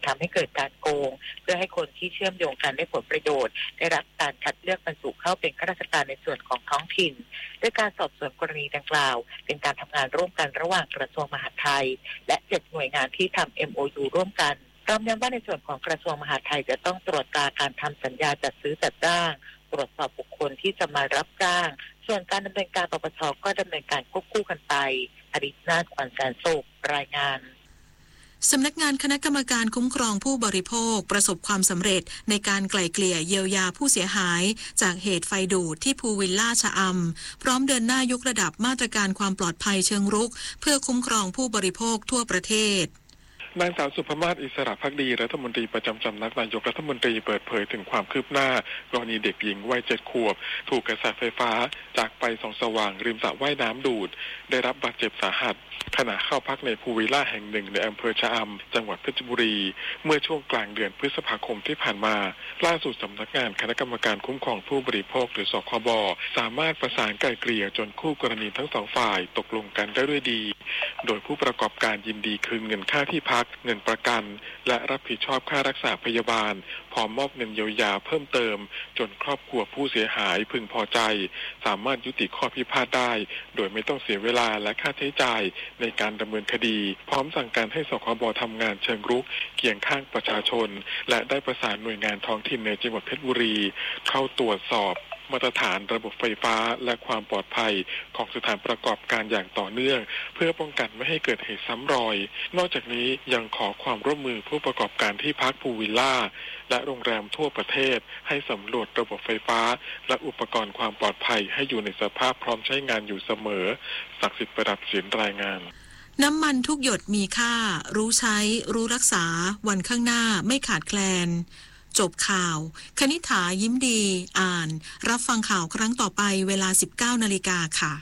ทำให้เกิดการโกงเพื่อให้คนที่เชื่อมโยงกันได้ผลประโยชน์ได้รับการคัดเลือกบรรจุเข้าเป็นข้าราชการในส่วนของท้องถิ่นด้วยการสอบสวนกรณีดังกล่าวเป็นการทำงานร่วมกันระหว่างกระทรวงมหาดไทยและ7หน่วยงานที่ทำ MOU ร่วมกันพร้อมย้ำว่าในส่วนของกระทรวงมหาดไทยจะต้องตรวจตราการทำสัญญาจัดซื้อจัดจ้างตรวจสอบบุคคลที่จะมารับจ้างส่วนการดำเนินการปปช.ก็ดำเนินการควบคู่กันไปอดิษฐ์นาถ ขวัญแสนสุขรายงานสำนักงานคณะกรรมการคุ้มครองผู้บริโภคประสบความสำเร็จในการไกล่เกลี่ยเยียวยาผู้เสียหายจากเหตุไฟดูดที่ภูวิลล่าชะอำพร้อมเดินหน้ายกระดับมาตรการความปลอดภัยเชิงรุกเพื่อคุ้มครองผู้บริโภคทั่วประเทศนางสาวสุภมาศอิสระภักดีรัฐมนตรีประจำสำนักนายกรัฐมนตรีเปิดเผยถึงความคืบหน้ากรณีเด็กหญิงวัย7 ขวบถูกกระแสไฟฟ้าจากไฟส่องสว่างริมสระว่ายน้ำดูดได้รับบาดเจ็บสาหัสขณะเข้าพักในภูวิลล่าแห่งหนึ่งในอำเภอชะอำจังหวัดเพชรบุรีเมื่อช่วงกลางเดือนพฤษภาคมที่ผ่านมาล่าสุดสำนักงานคณะกรรมการคุ้มครองผู้บริโภคหรือสคบสามารถประสานไกล่เกลี่ยจนคู่กรณีทั้งสองฝ่ายตกลงกันได้ด้วยดีโดยผู้ประกอบการยินดีคืนเงินค่าที่พักเงินประกันและรับผิดชอบค่ารักษาพยาบาลพร้อมมอบเงินเยียวยาเพิ่มเติมจนครอบครัวผู้เสียหายพึงพอใจสามารถยุติข้อพิพาทได้โดยไม่ต้องเสียเวลาและค่าใช้จ่ายในการดำเนินคดีพร้อมสั่งการให้สคบทำงานเชิงรุกเคียงข้างประชาชนและได้ประสานหน่วยงานท้องถิ่นในจังหวัดเพชรบุรีเข้าตรวจสอบมาตรฐานระบบไฟฟ้าและความปลอดภัยของสถานประกอบการอย่างต่อเนื่องเพื่อป้องกันไม่ให้เกิดเหตุซ้ำรอยนอกจากนี้ยังขอความร่วมมือผู้ประกอบการที่พักภูวิลล่าและโรงแรมทั่วประเทศให้สำรวจระบบไฟฟ้าและอุปกรณ์ความปลอดภัยให้อยู่ในสภาพพร้อมใช้งานอยู่เสมอศักดิ์สิทธิ์ประดับศิลป์รายงานน้ำมันทุกหยดมีค่ารู้ใช้รู้รักษาวันข้างหน้าไม่ขาดแคลนจบข่าวคณิษฐายิ้มดีอ่านรับฟังข่าวครั้งต่อไปเวลา 19 นาฬิกาค่ะ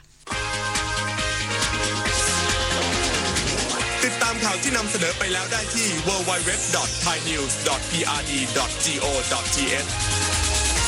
ติดตามข่าวที่นำเสนอไปแล้วได้ที่ www.thainews.prd.go.th